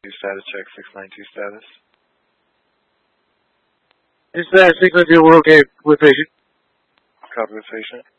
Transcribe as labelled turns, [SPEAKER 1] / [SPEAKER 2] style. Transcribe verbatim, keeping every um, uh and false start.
[SPEAKER 1] two status check, six nine two status.
[SPEAKER 2] Is that six nine two, we're okay with patient.
[SPEAKER 1] Copy with patient.